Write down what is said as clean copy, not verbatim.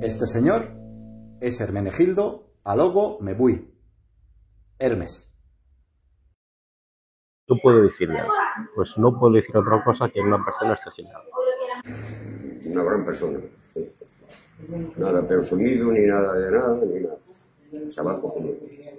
Este señor es Hermenegildo Alogo Mebuy. Hermes. ¿Qué puedo decirle? Pues no puedo decir otra cosa que una persona excepcional. Una gran persona, sí. Nada presumido, ni nada de nada, ni nada. Trabajo como